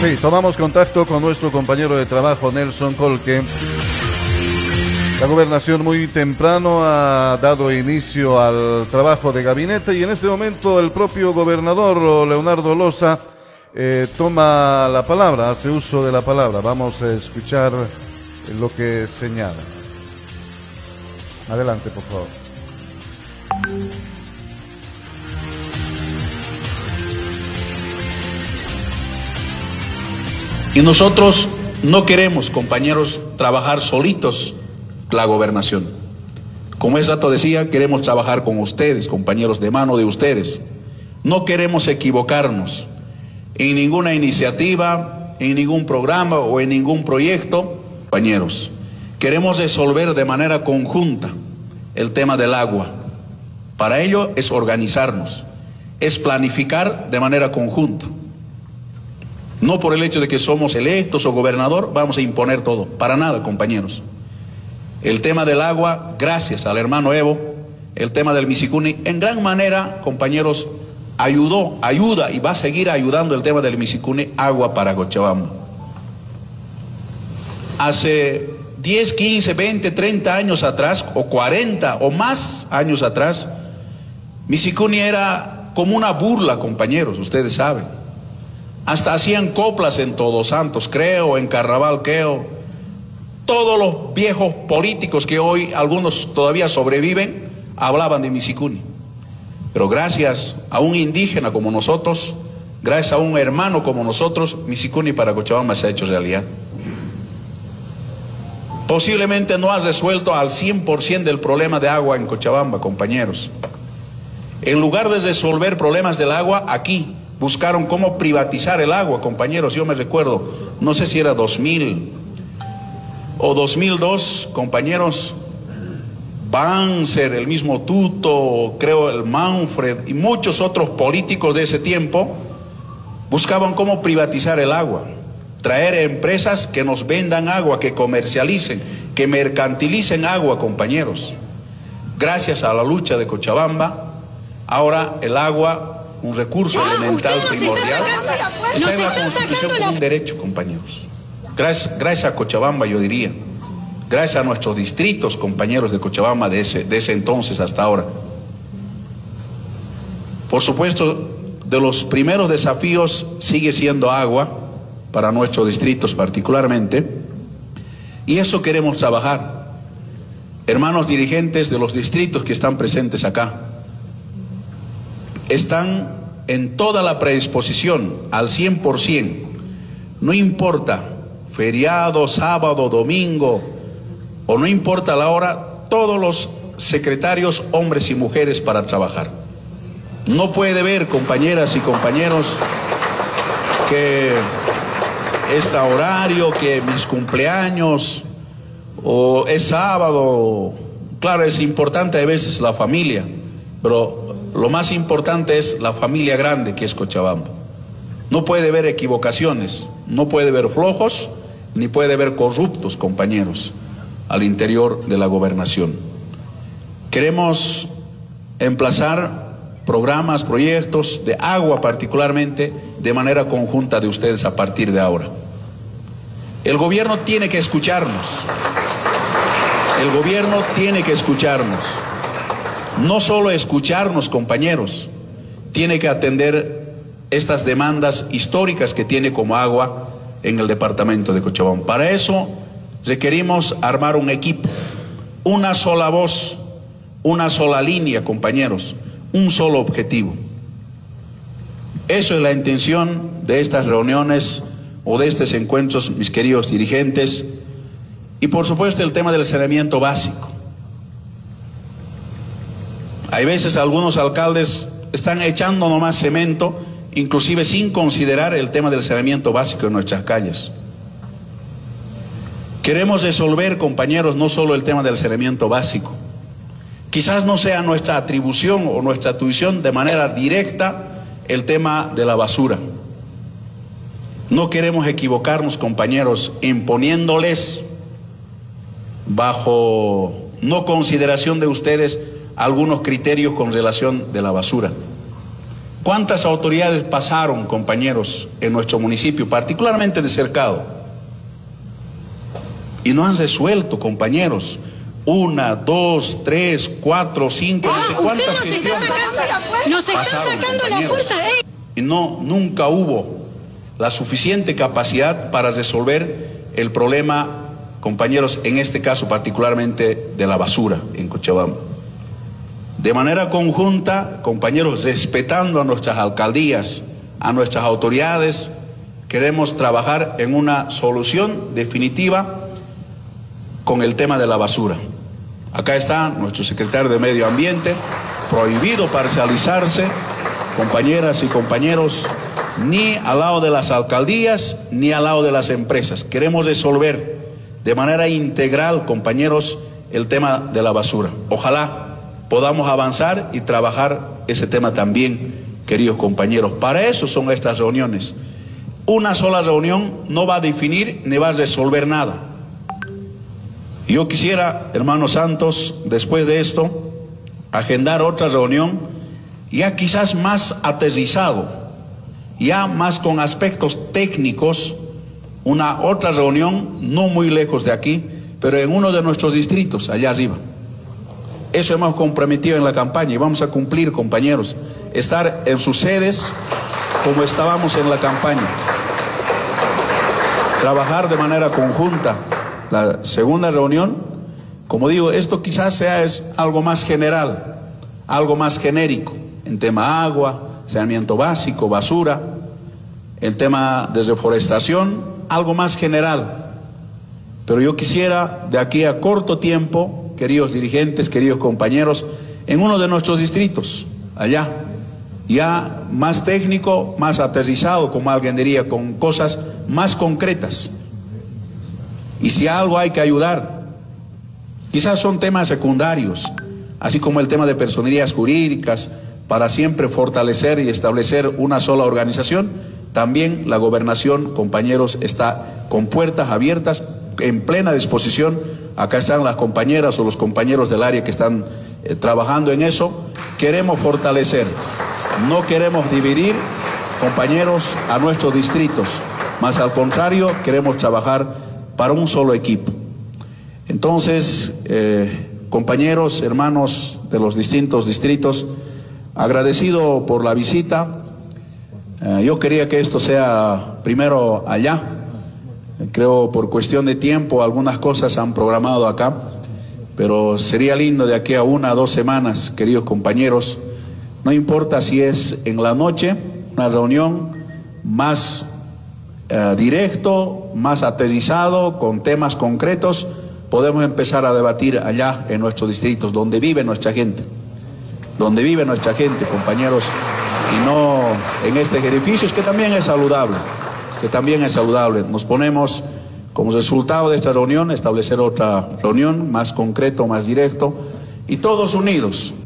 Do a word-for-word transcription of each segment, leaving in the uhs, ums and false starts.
Sí, tomamos contacto con nuestro compañero de trabajo, Nelson Colque. La gobernación muy temprano ha dado inicio al trabajo de gabinete y en este momento el propio gobernador Leonardo Loza eh, toma la palabra, hace uso de la palabra. Vamos a escuchar lo que señala. Adelante, por favor. Y nosotros no queremos, compañeros, trabajar solitos la gobernación. Como ese dato decía, queremos trabajar con ustedes, compañeros, de mano de ustedes. No queremos equivocarnos en ninguna iniciativa, en ningún programa o en ningún proyecto, compañeros. Queremos resolver de manera conjunta el tema del agua. Para ello es organizarnos, es planificar de manera conjunta. No por el hecho de que somos electos o gobernador vamos a imponer todo, para nada, compañeros. El tema del agua, gracias al hermano Evo, el tema del Misicuni, en gran manera, compañeros, ayudó, ayuda y va a seguir ayudando el tema del Misicuni, agua para Cochabamba. Hace diez, quince, veinte, treinta años atrás, o cuarenta o más años atrás, Misicuni era como una burla, compañeros, ustedes saben. Hasta hacían coplas en Todos Santos, creo, en Carnaval, creo. Todos los viejos políticos que hoy algunos todavía sobreviven, hablaban de Misicuni. Pero gracias a un indígena como nosotros, gracias a un hermano como nosotros, Misicuni para Cochabamba se ha hecho realidad. Posiblemente no ha resuelto al cien por ciento del problema de agua en Cochabamba, compañeros. En lugar de resolver problemas del agua, aquí buscaron cómo privatizar el agua, compañeros. Yo me recuerdo, no sé si era dos mil o dos mil dos, compañeros, Banzer, el mismo Tuto, creo el Manfred y muchos otros políticos de ese tiempo buscaban cómo privatizar el agua, traer empresas que nos vendan agua, que comercialicen, que mercantilicen agua, compañeros. Gracias a la lucha de Cochabamba, ahora el agua, un recurso ah, elemental primordial, está en la Constitución como un derecho, compañeros. Gracias, gracias a Cochabamba, yo diría. Gracias a nuestros distritos, compañeros de Cochabamba, de ese, de ese entonces hasta ahora. Por supuesto, de los primeros desafíos sigue siendo agua, para nuestros distritos particularmente, y eso queremos trabajar. Hermanos dirigentes de los distritos que están presentes acá, están en toda la predisposición, al cien por ciento, no importa, feriado, sábado, domingo, o no importa la hora, todos los secretarios, hombres y mujeres, para trabajar. No puede ver, compañeras y compañeros, que este horario, que mis cumpleaños, o es sábado. Claro, es importante a veces la familia, pero lo más importante es la familia grande que es Cochabamba. No puede haber equivocaciones, no puede haber flojos, ni puede haber corruptos, compañeros, al interior de la gobernación. Queremos emplazar programas, proyectos de agua particularmente, de manera conjunta de ustedes a partir de ahora. El gobierno tiene que escucharnos. El gobierno tiene que escucharnos. No solo escucharnos, compañeros, tiene que atender estas demandas históricas que tiene como agua en el departamento de Cochabamba. Para eso requerimos armar un equipo, una sola voz, una sola línea, compañeros, un solo objetivo. Eso es la intención de estas reuniones o de estos encuentros, mis queridos dirigentes, y por supuesto el tema del saneamiento básico. Hay veces algunos alcaldes están echando nomás cemento, inclusive sin considerar el tema del saneamiento básico en nuestras calles. Queremos resolver, compañeros, no solo el tema del saneamiento básico. Quizás no sea nuestra atribución o nuestra atribución de manera directa el tema de la basura. No queremos equivocarnos, compañeros, imponiéndoles bajo no consideración de ustedes algunos criterios con relación de la basura. ¿Cuántas autoridades pasaron, compañeros, en nuestro municipio, particularmente de Cercado? Y no han resuelto, compañeros. Una, dos, tres, cuatro, cinco, ah, no sé cuántas usted nos gestiones está sacando, nos está pasaron, sacando la fuerza, ¿eh? Y no, nunca hubo la suficiente capacidad para resolver el problema, compañeros, en este caso particularmente de la basura en Cochabamba. De manera conjunta, compañeros, respetando a nuestras alcaldías, a nuestras autoridades, queremos trabajar en una solución definitiva con el tema de la basura. Acá está nuestro secretario de Medio Ambiente, prohibido parcializarse, compañeras y compañeros, ni al lado de las alcaldías, ni al lado de las empresas. Queremos resolver de manera integral, compañeros, el tema de la basura. Ojalá podamos avanzar y trabajar ese tema también, queridos compañeros. Para eso son estas reuniones. Una sola reunión no va a definir ni va a resolver nada. Yo quisiera, hermanos santos, después de esto, agendar otra reunión, ya quizás más aterrizado, ya más con aspectos técnicos, una otra reunión no muy lejos de aquí, pero en uno de nuestros distritos, allá arriba. Eso hemos comprometido en la campaña y vamos a cumplir, compañeros, estar en sus sedes como estábamos en la campaña. Trabajar de manera conjunta. La segunda reunión, como digo, esto quizás sea es algo más general, algo más genérico, en tema agua, saneamiento básico, basura, el tema de reforestación, algo más general. Pero yo quisiera, de aquí a corto tiempo, queridos dirigentes, queridos compañeros, en uno de nuestros distritos, allá, ya más técnico, más aterrizado, como alguien diría, con cosas más concretas. Y si algo hay que ayudar, quizás son temas secundarios, así como el tema de personerías jurídicas, para siempre fortalecer y establecer una sola organización. También la gobernación, compañeros, está con puertas abiertas, en plena disposición. Acá están las compañeras o los compañeros del área que están eh, trabajando en eso. Queremos fortalecer, no queremos dividir, compañeros, a nuestros distritos, más al contrario, queremos trabajar para un solo equipo. Entonces, eh, compañeros, hermanos de los distintos distritos, agradecido por la visita. Eh, yo quería que esto sea primero allá. Creo por cuestión de tiempo algunas cosas se han programado acá, pero sería lindo de aquí a una o dos semanas, queridos compañeros, no importa si es en la noche, una reunión más eh, directo, más aterrizado, con temas concretos, podemos empezar a debatir allá en nuestros distritos, donde vive nuestra gente, donde vive nuestra gente, compañeros, y no en este edificio, que también es saludable. que también es saludable. Nos ponemos como resultado de esta reunión, establecer otra reunión más concreto, más directo, y todos unidos.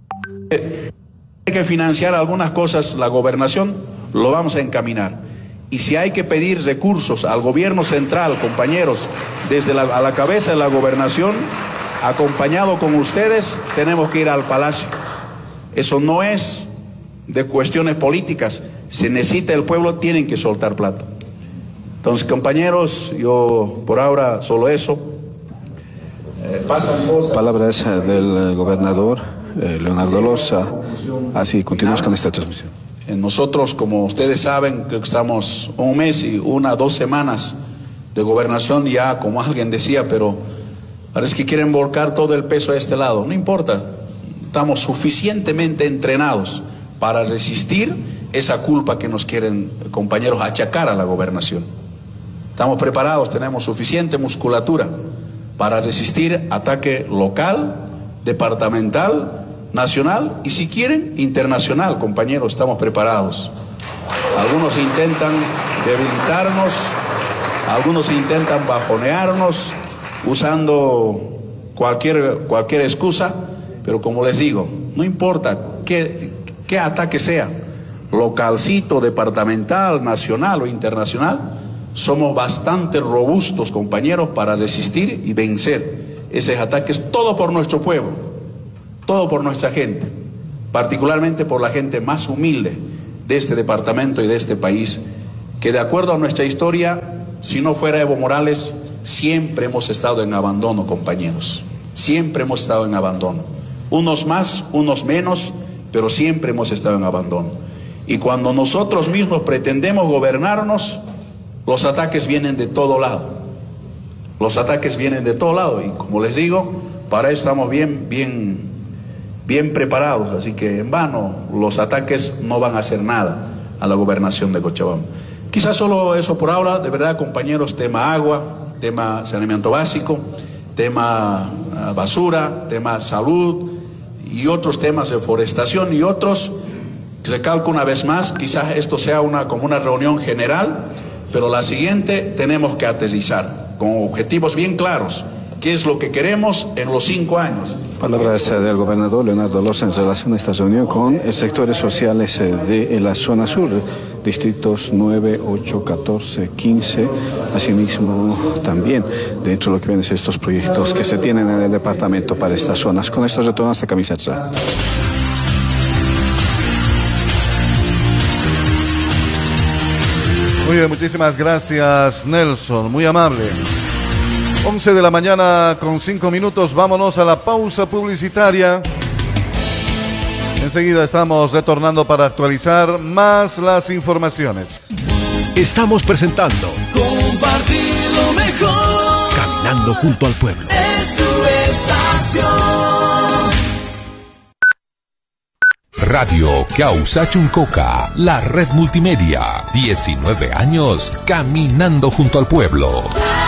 Hay que financiar algunas cosas, la gobernación, lo vamos a encaminar. Y si hay que pedir recursos al gobierno central, compañeros, desde la, a la cabeza de la gobernación, acompañado con ustedes, tenemos que ir al Palacio. Eso no es de cuestiones políticas, se necesita, el pueblo tienen que soltar plata. Entonces, compañeros, yo por ahora solo eso. Eh, pasan cosas. Palabras del gobernador eh, Leonardo Loza. Así continuamos con esta transmisión. Nosotros, como ustedes saben, creo que estamos un mes y una, dos semanas de gobernación ya, como alguien decía, pero parece que quieren volcar todo el peso a este lado. No importa, estamos suficientemente entrenados para resistir esa culpa que nos quieren, compañeros, achacar a la gobernación. Estamos preparados, tenemos suficiente musculatura para resistir ataque local, departamental, nacional y, si quieren, internacional, compañeros, estamos preparados. Algunos intentan debilitarnos, algunos intentan bajonearnos usando cualquier, cualquier excusa, pero como les digo, no importa qué, qué ataque sea, localcito, departamental, nacional o internacional, somos bastante robustos, compañeros, para resistir y vencer esos ataques, todo por nuestro pueblo, todo por nuestra gente, particularmente por la gente más humilde, de este departamento y de este país, que de acuerdo a nuestra historia, si no fuera Evo Morales, siempre hemos estado en abandono, compañeros. Siempre hemos estado en abandono. Unos más, unos menos, pero siempre hemos estado en abandono. Y cuando nosotros mismos pretendemos gobernarnos, los ataques vienen de todo lado. Los ataques vienen de todo lado. Y como les digo, para eso estamos bien, bien, bien preparados. Así que en vano, los ataques no van a hacer nada a la gobernación de Cochabamba. Quizás solo eso por ahora. De verdad, compañeros, tema agua, tema saneamiento básico, tema uh, basura, tema salud y otros temas de forestación y otros. Recalco una vez más, quizás esto sea una, como una reunión general, pero la siguiente tenemos que aterrizar con objetivos bien claros. ¿Qué es lo que queremos en los cinco años? Palabras del gobernador Leonardo Loza en relación a esta reunión con sectores sociales de la zona sur, distritos nueve, ocho, catorce, quince, asimismo también dentro de lo que vienen estos proyectos que se tienen en el departamento para estas zonas. Con esto retornamos a Camiseta. Muy bien, muchísimas gracias, Nelson, muy amable. once de la mañana con cinco minutos, vámonos a la pausa publicitaria. Enseguida estamos retornando para actualizar más las informaciones. Estamos presentando Compartir lo mejor. Caminando junto al pueblo. Es tu estación. Radio Causa Chuncoca, la red multimedia. diecinueve años caminando junto al pueblo.